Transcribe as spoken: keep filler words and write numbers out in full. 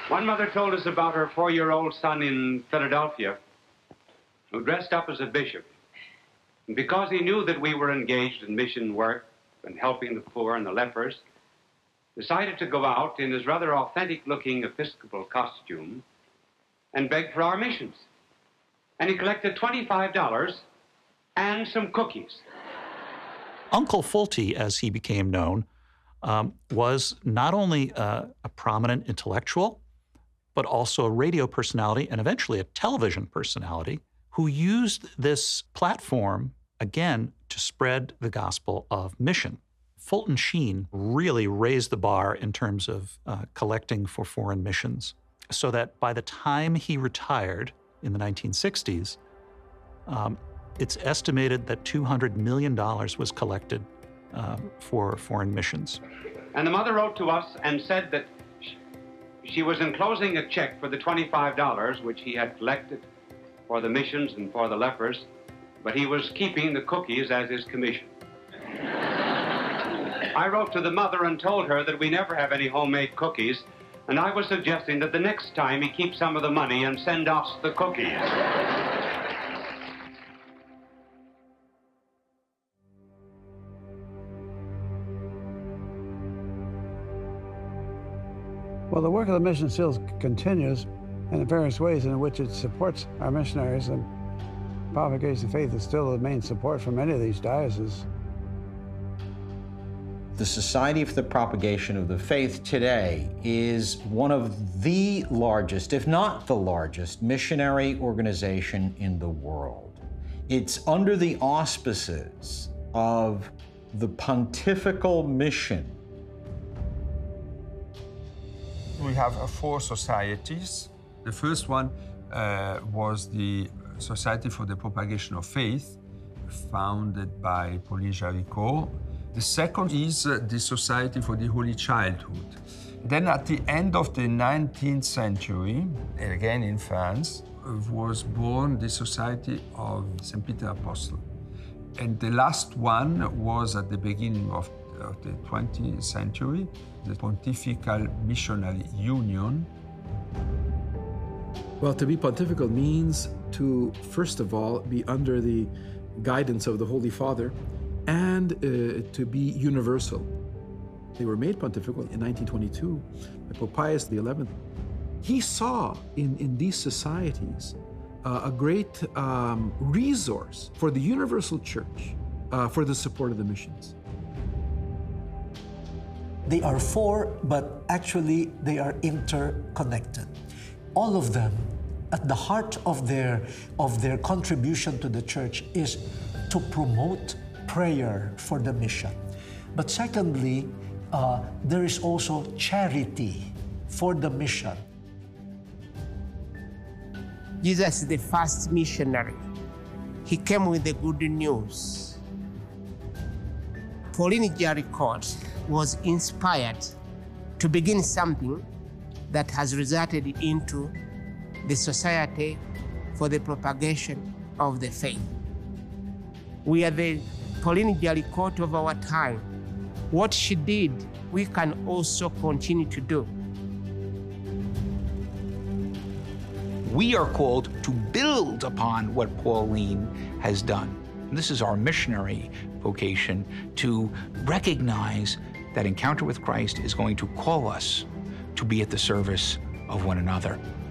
One mother told us about her four-year-old son in Philadelphia who dressed up as a bishop. And because he knew that we were engaged in mission work and helping the poor and the lepers, decided to go out in his rather authentic-looking Episcopal costume and beg for our missions. And he collected twenty-five dollars and some cookies. Uncle Fulty, as he became known, um, was not only a, a prominent intellectual, but also a radio personality and eventually a television personality who used this platform, again, to spread the gospel of mission. Fulton Sheen really raised the bar in terms of uh, collecting for foreign missions, so that by the time he retired in the nineteen sixties, um, it's estimated that two hundred million dollars was collected uh, for foreign missions. And the mother wrote to us and said that she was enclosing a check for the twenty-five dollars which he had collected for the missions and for the lepers, but he was keeping the cookies as his commission. I wrote to the mother and told her that we never have any homemade cookies, and I was suggesting that the next time he keep some of the money and send us the cookies. Well, the work of the mission still continues in various ways in which it supports our missionaries, and propagation of faith is still the main support for many of these dioceses. The Society for the Propagation of the Faith today is one of the largest, if not the largest, missionary organization in the world. It's under the auspices of the Pontifical Mission. We have uh, four societies. The first one uh, was the Society for the Propagation of Faith, founded by Pauline Jaricot. The second is uh, the Society for the Holy Childhood. Then at the end of the nineteenth century, again in France, was born the Society of Saint Peter Apostle. And the last one was at the beginning of, of the twentieth century, the Pontifical Missionary Union. Well, to be pontifical means to, first of all, be under the guidance of the Holy Father, and uh, to be universal. They were made pontifical in nineteen twenty-two by Pope Pius the eleventh. He saw in, in these societies uh, a great um, resource for the universal church uh, for the support of the missions. They are four, but actually they are interconnected. All of them, at the heart of their, of their contribution to the church, is to promote prayer for the mission. But secondly, uh, there is also charity for the mission. Jesus is the first missionary. He came with the good news. Pauline Jaricot was inspired to begin something that has resulted into the Society for the Propagation of the Faith. We are the Pauline Jaricot of our time. What she did, we can also continue to do. We are called to build upon what Pauline has done. This is our missionary vocation, to recognize that encounter with Christ is going to call us to be at the service of one another.